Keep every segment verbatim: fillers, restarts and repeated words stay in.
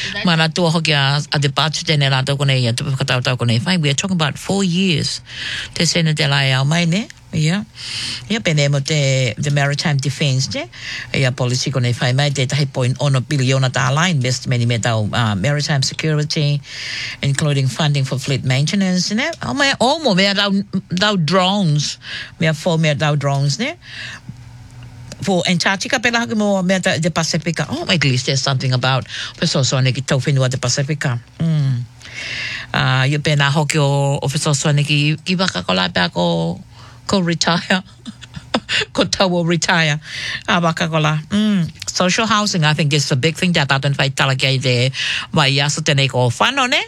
Mana tua hoki a a debate tene la to kone ia tu katau tau kone fai. We are talking about four years. Te sene te lai au mai ne. Yeah. Ia pene mo te the maritime defense te. Ia policy kone fai mai te tahi point ono biliona tala investment me tau uh, maritime security, including funding for fleet maintenance ne. O mai o mo me tau tau drones. Me fo me tau drones ne. For Antarctica pela haki mo me ta the Pacifica. Oh, at least there's something about so so ne ki tau whenua the Pacifica. Mm. Uh, you pena hoki o o so so ne ki ki waka ko la pa ko ko retire. Ko tau retire. A waka ko la. Mm. Social housing, I think, is a big thing that I don't fight talaga there. Wai aso tene ko whano ne.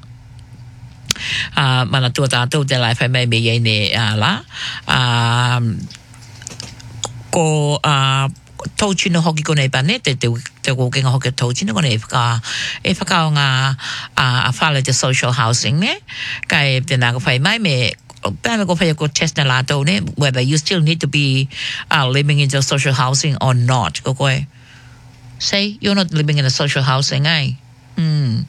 Uh, mana tua tātou te lai whai mai me iei ne uh, la. Um, ko uh, tauchino hoki kone pane, te te te kokenga hoki tauchino kone e whaka, e whakao ngā uh, a whale te social housing ne. Kai te nā ko whai mai me, pēme ko whai ko test na lātou ne, whether you still need to be uh, living in the social housing or not. Ko koe, say, you're not living in a social housing, eh? Hmm.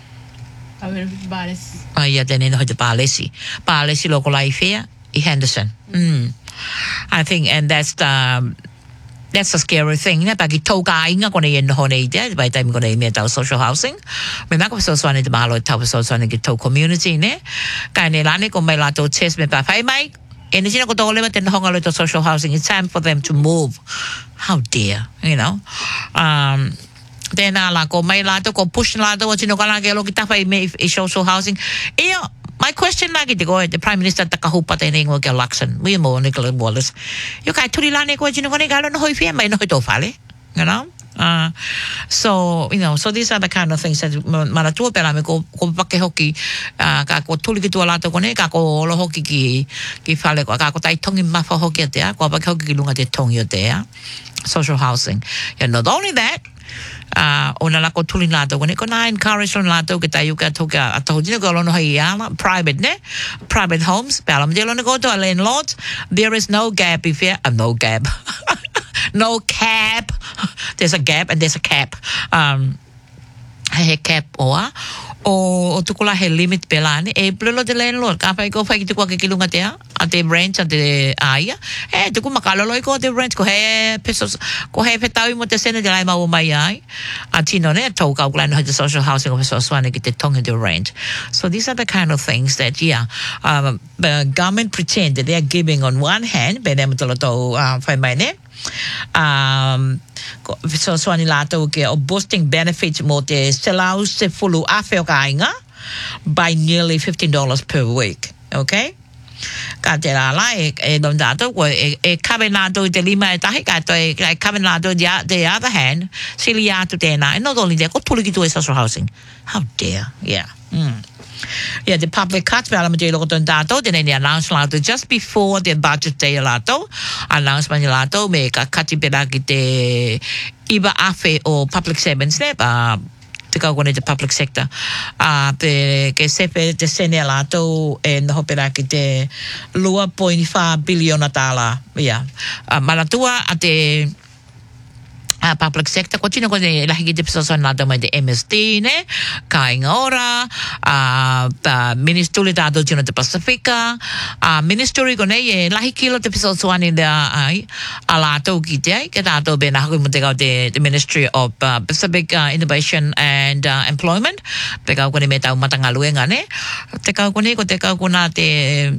Ah, ia tēnei no hoi te pālesi. Pālesi loko lai whea, i Henderson. Hmm. I think, and that's the that's a scary thing. Ne, pagi tau ka inga kone yen hone ide, by time kone me tau social housing. Me mako so so ne te malo tau so so ne ki tau community ne. Ka ne lane ko mai la to chest me pa fai mai. E ne sina ko tole me te honga lo to social housing. It's time for them to move. How dare, you know. Um Tēnā la ko mai la to ko push la to tino kala ke lo ki tawhai me i social housing. Ia my question lagi te koe, the Prime Minister takahupa te nengo ke Luxon, we mo Nicola Wallace. Yo kai turi lane koe tino kone galo no hoi fia mai no hoi tō whale, you know? Uh, so, you know, so these are the kind of things that mana tua pera me ko, ko pake hoki, uh, ka ko tuli ki tua lato kone, ka ko olo hoki ki, ki whale koe, ka ko tai tongi mawha hoki a tea, ko pake hoki ki lunga te tongi o tea, social housing. And not only that, uh ona la ko tuli lato kone ko na encourage on lato ke tayu ka toka ato dino ko lono hai ala private ne private homes palam de lono go to a landlord. There is no gap if you uh, no gap no cap. There's a gap and there's a cap. Um he cap oa o o tukula he limit pelane e plolo de landlord ka pai ko fai ki ko ke kilunga te a te rent at the aya e tuku makalolo ko te rent ko he pesos ko he petau mo te sene de lai mau mai ai a tino ne tau ka kula no the social housing of so swane ki te tonga de rent. So these are the kind of things that yeah um the government pretend that they are giving on one hand be them to uh fai mai ne um so so ani lato ke o boosting benefits mo te selau se fulu afeo kainga by nearly fifteen dollars per week. Okay, ka te la la e e don dato ko e e kabenato te lima e tahi ka to e kabenato dia the other hand silia to te na, and not only that ko tuli ki to social housing. How dare. Yeah. Mm. Yeah, the public cuts pala mo lo ton dato then they announced lato just before the budget day lato announcement lato me ka kati pela ki te iba afe o public servants ne ba te ka kone the public sector a pe ke sepe te sene lato e no pela ki te two point five billion tala. Yeah, uh, malatua a te Uh, public sector ko tino ko ne lahi ki te piso son nada mai de M S D ne ka inga ora uh, uh, ministry tado tino te Pacifica uh, ministry ko ne e lahi kilo te piso son in da ai ala to ki te ke tado be na ko mo te ka te the Ministry of uh, Pacific uh, Innovation and uh, Employment te ka ko ne me tau matanga luenga ne te ka ko ne ko te ka ko na te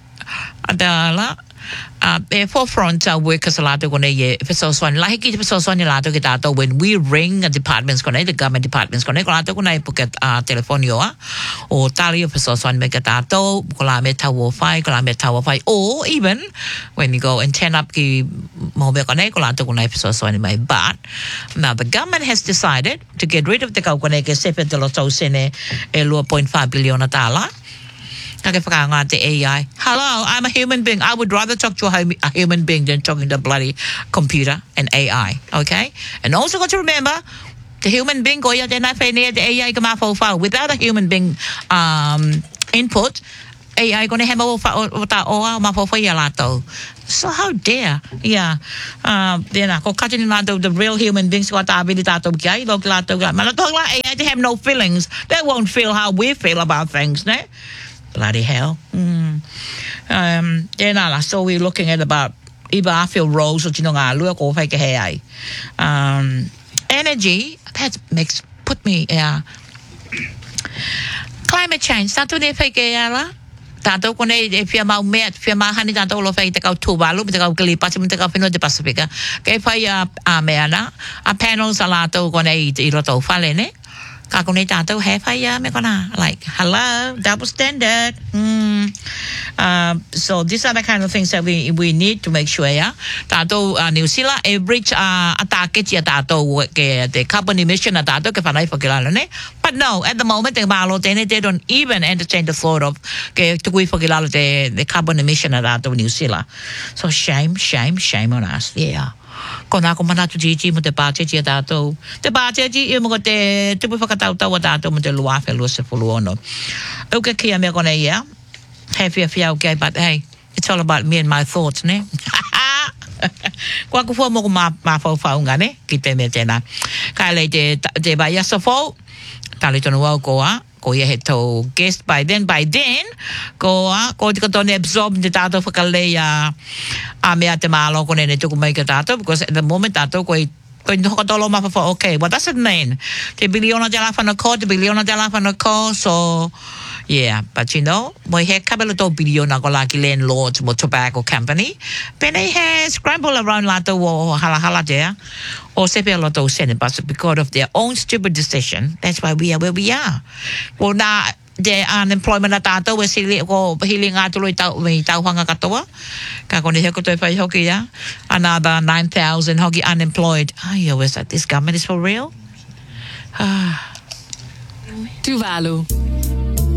adala Uh, e forefront uh, workers a lato kone ye fiso swan lahi ki fiso swan lato ki tato when we ring departments kone the government departments kone ko lato kone puket uh, telefonio a o tali fiso swan me tato ko la me tawo fai ko la me tawo fai or even when you go and turn up ki mo be kone ko lato kone fiso swan mai. But now the government has decided to get rid of the ka kone ke sepe de lo tau sene e two point five billion tala. A I. Hello, I'm a human being. I would rather talk to a, a human being than talking to a bloody computer and A I. Okay? And also got to remember, the human being, the A I, without a human being um, input, A I going to have a So how dare? Yeah. Uh, then ako kajin nato the real human beings ko tabi ni tato kaya ilo lato ka. Malato la A I they have no feelings. They won't feel how we feel about things, ne? Bloody hell. Mm. Um, then ala so we're looking at about iba I feel roles or you nga lu ko fay ka A I. Um, energy that makes put me yeah. Climate change tato ni fay ka la. Tanto ko na firma umet firma hani tanto lo fay takaw tubalu takaw kalipas mo takaw pino de Pacifica kay fay a amena a panel sa lato ko na ilo to fale ne ka ko na tanto he fay me ko na like hello double standard mm. uh, so these are the kind of things that we we need to make sure yeah tanto uh, New Zealand average uh, attack ya tanto ke the carbon emission na tanto ke fanay pagilala ne but no at the moment they malo they don't even entertain the thought of ke tugui pagilala the the carbon emission na tanto New Zealand so shame shame shame on us yeah kung ako man nato Gigi mo te pache ti dato te pache ti mo te te po fakatau tau dato mo te lua felo se fuluono okay kia me kona ya have you feel okay but hey it's all about me and my thoughts ne kwa ku fo mo ma ma fo fa unga ne kite me tena ka le te te ba ya so fo ta le tono wa ko a ko ye heto guest by then by then ko a ko ko ton absorb the tato fakale ya a me ate malo ko ne to ko mai ka tato because at the moment tato ko ko no ko tolo ma fa okay what does it mean te biliona de la fa no ko te biliona de la fa no ko so yeah but you know moi he kabelo to biliona ko la ki landlords mo tobacco company but they has scramble around la to hala hala there or se pe lo to send but because of their own stupid decision that's why we are where we are well na the unemployment at ato we sili ko hiling ato lo tao may tao hanga katoa ka ko ni ko to fa hoki ya another nine thousand hoki unemployed ay was that this government is for real ah Tuvalu